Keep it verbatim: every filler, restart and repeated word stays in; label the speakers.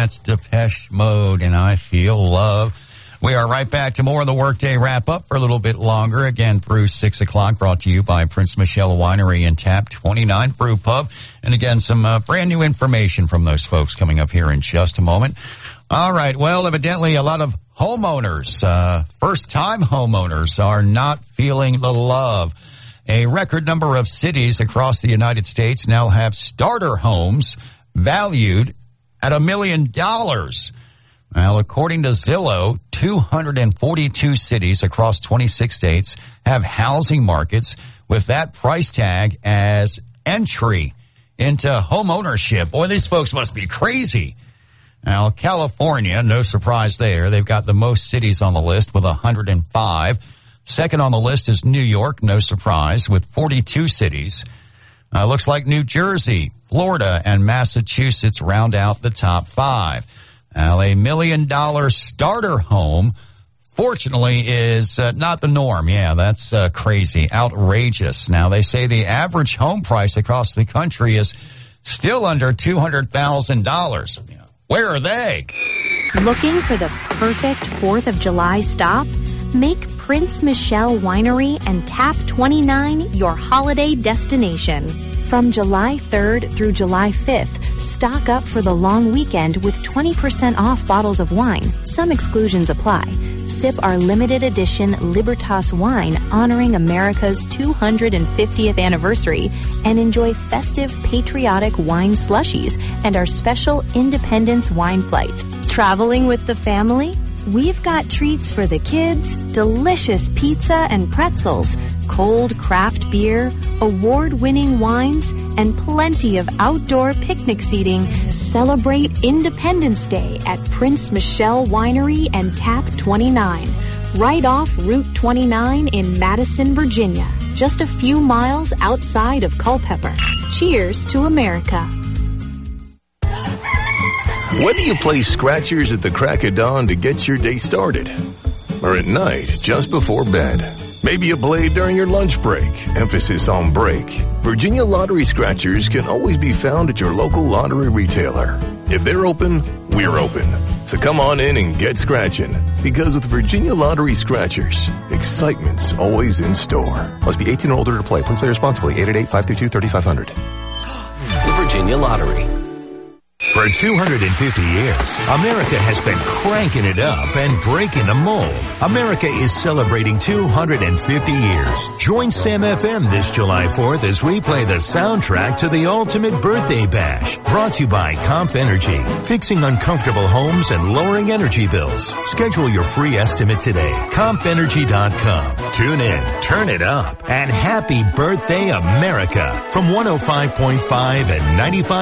Speaker 1: that's Depeche Mode, and I Feel Love. We are right back to more of the Workday Wrap-Up for a little bit longer. Again, through six o'clock, brought to you by Prince Michelle Winery and Tap twenty-nine Brew Pub. And again, some uh, brand new information from those folks coming up here in just a moment. All right, well, evidently a lot of homeowners, uh, first-time homeowners, are not feeling the love. A record number of cities across the United States now have starter homes valued at a million dollars. Well, according to Zillow, two hundred forty-two cities across twenty-six states have housing markets with that price tag as entry into home ownership. Boy, these folks must be crazy. Now, California, no surprise there. They've got the most cities on the list with one hundred five. Second on the list is New York, no surprise, with forty-two cities. Uh, looks like New Jersey, Florida, and Massachusetts round out the top five. Now, a million-dollar starter home, fortunately, is uh, not the norm. Yeah, that's uh, crazy, outrageous. Now, they say the average home price across the country is still under two hundred thousand dollars. Where are they?
Speaker 2: Looking for the perfect fourth of July stop? Make Prince Michelle Winery and Tap twenty-nine your holiday destination. From July third through July fifth, stock up for the long weekend with twenty percent off bottles of wine. Some exclusions apply. Sip our limited edition Libertas wine honoring America's two hundred fiftieth anniversary and enjoy festive patriotic wine slushies and our special Independence wine flight. Traveling with the family? We've got treats for the kids, delicious pizza and pretzels, cold craft beer, award-winning wines, and plenty of outdoor picnic seating. Celebrate Independence Day at Prince Michelle Winery and Tap twenty-nine, right off Route twenty-nine in Madison, Virginia, just a few miles outside of Culpeper. Cheers to America.
Speaker 3: Whether you play scratchers at the crack of dawn to get your day started, or at night just before bed, maybe you play during your lunch break, emphasis on break, Virginia Lottery Scratchers can always be found at your local lottery retailer. If they're open, we're open. So come on in and get scratching, because with Virginia Lottery Scratchers, excitement's always in store. Must be eighteen or older to play. Please play responsibly. eight eight eight, five two two, three five zero zero.
Speaker 4: The Virginia Lottery.
Speaker 5: For two hundred fifty years, America has been cranking it up and breaking the mold. America is celebrating two hundred fifty years. Join Sam F M this July fourth as we play the soundtrack to the ultimate birthday bash. Brought to you by Comp Energy, fixing uncomfortable homes and lowering energy bills. Schedule your free estimate today. comp energy dot com. Tune in, turn it up, and happy birthday, America. From one oh five point five and ninety-five